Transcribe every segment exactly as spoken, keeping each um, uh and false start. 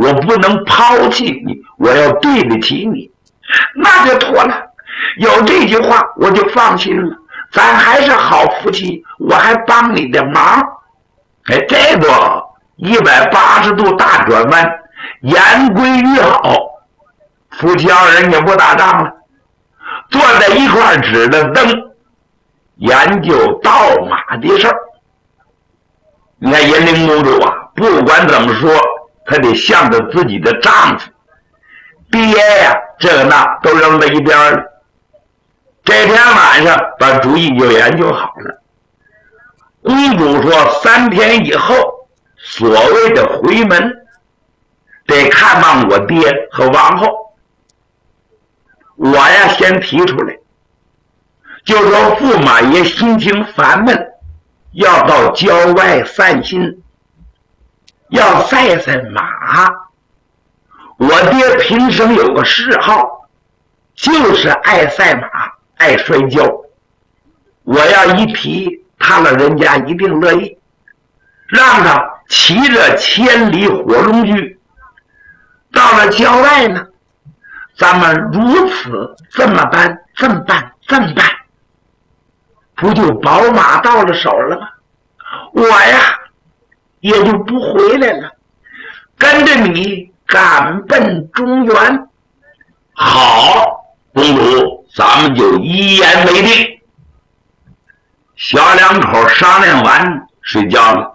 我不能抛弃你，我要对得起你，那就妥了。有这句话我就放心了，咱还是好夫妻，我还帮你的忙。哎，这个一百八十度大转弯，言归于好，夫妻二人也不打仗了，坐在一块指着灯研究盗马的事儿。你看延陵公主啊，不管怎么说，她得向着自己的丈夫，爹呀，这个那都扔在一边了。这天晚上把主意就研究好了。公主说，三天以后所谓的回门得看望我爹和王后。我呀先提出来，就说驸马爷心情烦闷，要到郊外散心，要赛赛马。我爹平生有个嗜好，就是爱赛马爱摔跤，我要一提他老人家一定乐意，让他骑着千里火龙驹到了郊外呢，咱们如此这么办这么办这么办，不就宝马到了手了吗？我呀也就不回来了，跟着你赶奔中原。好，公主，咱们就一言为定。小两口商量完睡觉了。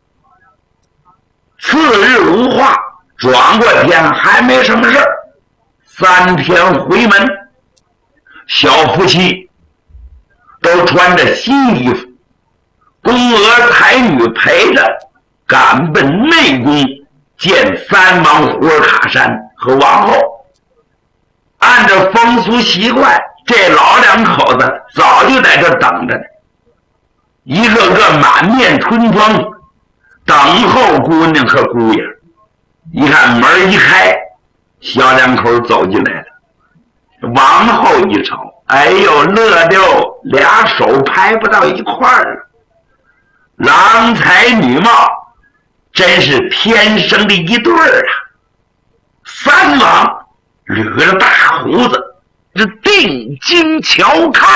次日无话，转过天还没什么事儿。三天回门，小夫妻都穿着新衣服，宫娥才女陪着赶奔内宫见三王胡尔卡山和王后。按照风俗习惯，这老两口子早就在这等着呢，一个个满面春风，等候姑娘和姑爷。一看门一开，小两口走进来了。王后一瞅，哎呦，乐溜俩手拍不到一块儿了。郎才女貌，真是天生的一对儿啊！三王捋着大胡子，是定睛瞧看。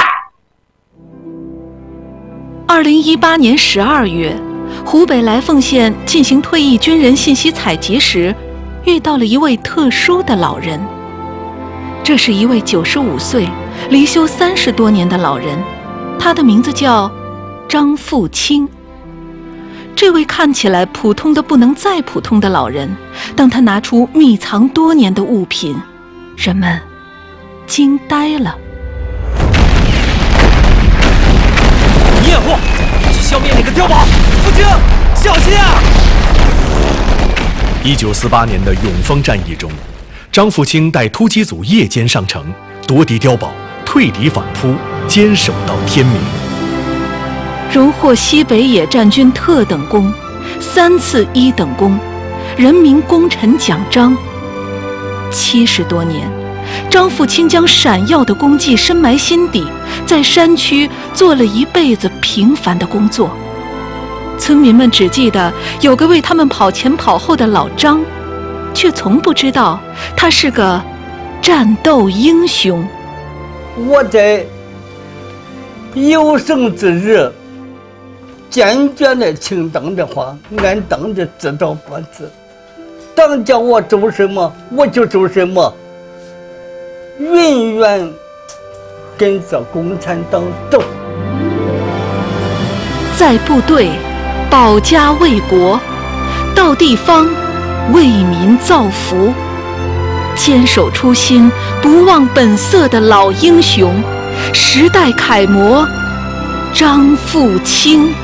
二零一八年十二月，湖北来凤县进行退役军人信息采集时，遇到了一位特殊的老人。这是一位九十五岁、离休三十多年的老人，他的名字叫张富清。这位看起来普通的不能再普通的老人，当他拿出秘藏多年的物品，人们惊呆了。 验货，去消灭那个碉堡！父亲，小心啊！ 一九四八年的永丰战役中，张富清带突击组夜间上城，夺敌碉堡，退敌反扑，坚守到天明。 荣获西北野战军特等功、三次一等功、人民功臣奖章。七十多年，张富清将闪耀的功绩深埋心底，在山区做了一辈子平凡的工作。村民们只记得有个为他们跑前跑后的老张，却从不知道他是个战斗英雄。 我在有生之日坚决的听党的话，按党的指导办事。党叫我做什么我就做什么，永远跟着共产党走。 在部队保家卫国，到地方为民造福，坚守初心不忘本色的老英雄，时代楷模张富清。